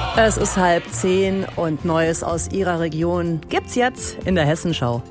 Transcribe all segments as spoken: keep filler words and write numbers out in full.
Es ist halb zehn und Neues aus Ihrer Region gibt's jetzt in der Hessenschau.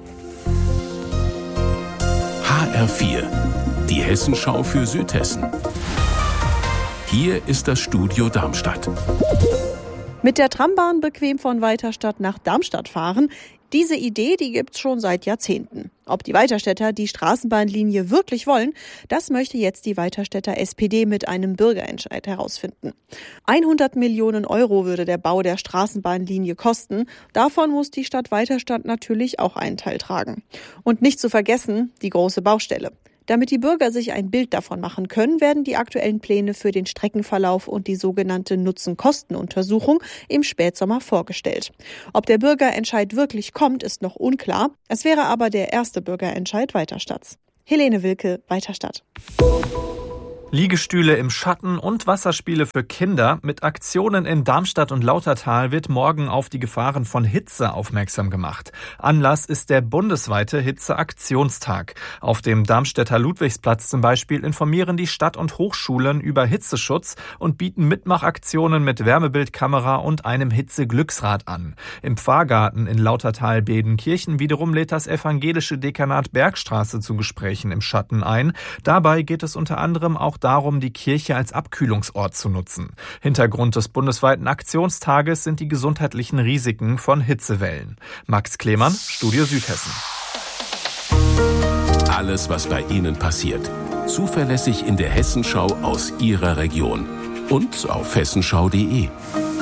H R vier, die Hessenschau für Südhessen. Hier ist das Studio Darmstadt. Mit der Trambahn bequem von Weiterstadt nach Darmstadt fahren, diese Idee, die gibt's schon seit Jahrzehnten. Ob die Weiterstädter die Straßenbahnlinie wirklich wollen, das möchte jetzt die Weiterstädter S P D mit einem Bürgerentscheid herausfinden. hundert Millionen Euro würde der Bau der Straßenbahnlinie kosten. Davon muss die Stadt Weiterstadt natürlich auch einen Teil tragen. Und nicht zu vergessen, die große Baustelle. Damit die Bürger sich ein Bild davon machen können, werden die aktuellen Pläne für den Streckenverlauf und die sogenannte Nutzen-Kosten-Untersuchung im Spätsommer vorgestellt. Ob der Bürgerentscheid wirklich kommt, ist noch unklar. Es wäre aber der erste Bürgerentscheid Weiterstadts. Helene Wilke, Weiterstadt. Liegestühle im Schatten und Wasserspiele für Kinder. Mit Aktionen in Darmstadt und Lautertal wird morgen auf die Gefahren von Hitze aufmerksam gemacht. Anlass ist der bundesweite Hitzeaktionstag. Auf dem Darmstädter Ludwigsplatz zum Beispiel informieren die Stadt- und Hochschulen über Hitzeschutz und bieten Mitmachaktionen mit Wärmebildkamera und einem Hitzeglücksrad an. Im Pfarrgarten in Lautertal-Bedenkirchen wiederum lädt das evangelische Dekanat Bergstraße zu Gesprächen im Schatten ein. Dabei geht es unter anderem auch darum, die Kirche als Abkühlungsort zu nutzen. Hintergrund des bundesweiten Aktionstages sind die gesundheitlichen Risiken von Hitzewellen. Max Klemann, Studio Südhessen. Alles, was bei Ihnen passiert. Zuverlässig in der Hessenschau aus Ihrer Region. Und auf hessenschau punkt de.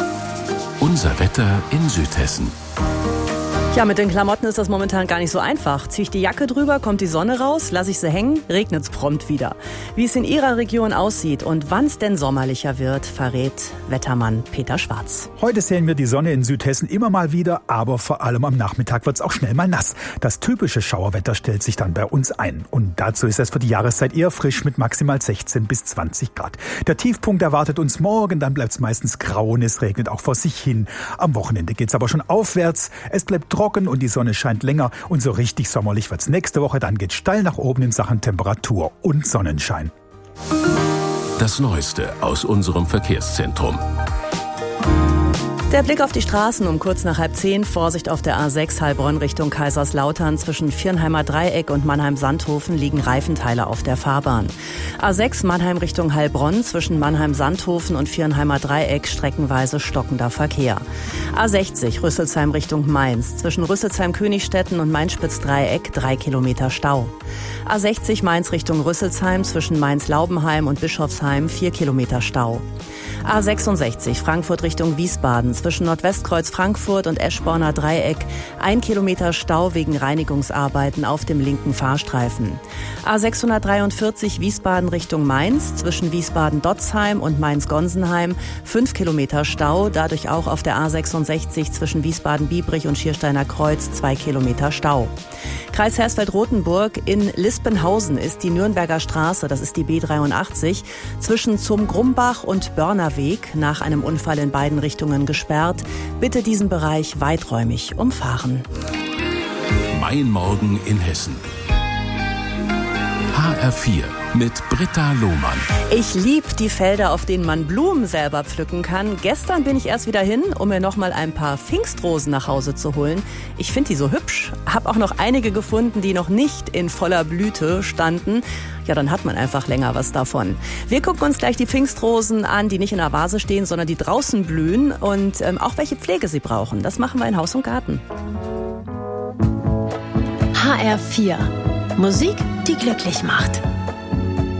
Unser Wetter in Südhessen. Ja, mit den Klamotten ist das momentan gar nicht so einfach. Zieh ich die Jacke drüber, kommt die Sonne raus, lasse ich sie hängen, regnet es prompt wieder. Wie es in Ihrer Region aussieht und wann es denn sommerlicher wird, verrät Wettermann Peter Schwarz. Heute sehen wir die Sonne in Südhessen immer mal wieder, aber vor allem am Nachmittag wird es auch schnell mal nass. Das typische Schauerwetter stellt sich dann bei uns ein. Und dazu ist es für die Jahreszeit eher frisch mit maximal sechzehn bis zwanzig Grad. Der Tiefpunkt erwartet uns morgen, dann bleibt es meistens grau und es regnet auch vor sich hin. Am Wochenende geht es aber schon aufwärts, es bleibt trocken und die Sonne scheint länger und so richtig sommerlich wird's nächste Woche. Dann geht's steil nach oben in Sachen Temperatur und Sonnenschein. Das Neueste aus unserem Verkehrszentrum. Der Blick auf die Straßen um kurz nach halb zehn. Vorsicht auf der A sechs Heilbronn Richtung Kaiserslautern. Zwischen Viernheimer Dreieck und Mannheim-Sandhofen liegen Reifenteile auf der Fahrbahn. A sechs Mannheim Richtung Heilbronn. Zwischen Mannheim-Sandhofen und Viernheimer Dreieck streckenweise stockender Verkehr. A sechzig Rüsselsheim Richtung Mainz. Zwischen Rüsselsheim-Königstetten und Mainspitz-Dreieck drei Kilometer Stau. A sechzig Mainz Richtung Rüsselsheim. Zwischen Mainz-Laubenheim und Bischofsheim vier Kilometer Stau. A sechsundsechzig Frankfurt Richtung Wiesbaden. Zwischen Nordwestkreuz Frankfurt und Eschborner Dreieck ein Kilometer Stau wegen Reinigungsarbeiten auf dem linken Fahrstreifen. A sechshundertdreiundvierzig Wiesbaden Richtung Mainz. Zwischen Wiesbaden-Dotzheim und Mainz-Gonsenheim fünf Kilometer Stau. Dadurch auch auf der A sechsundsechzig zwischen Wiesbaden-Biebrich und Schiersteiner Kreuz zwei Kilometer Stau. Kreis Hersfeld-Rotenburg in Lispenhausen ist die Nürnberger Straße, das ist die B dreiundachtzig, zwischen zum Grumbach und Börnerweg nach einem Unfall in beiden Richtungen gesperrt. Bitte diesen Bereich weiträumig umfahren. Mein Morgen in Hessen. H R vier mit Britta Lohmann. Ich liebe die Felder, auf denen man Blumen selber pflücken kann. Gestern bin ich erst wieder hin, um mir noch mal ein paar Pfingstrosen nach Hause zu holen. Ich finde die so hübsch. Hab auch noch einige gefunden, die noch nicht in voller Blüte standen. Ja, dann hat man einfach länger was davon. Wir gucken uns gleich die Pfingstrosen an, die nicht in der Vase stehen, sondern die draußen blühen und ähm, auch welche Pflege sie brauchen. Das machen wir in Haus und Garten. H R vier. Musik, die glücklich macht.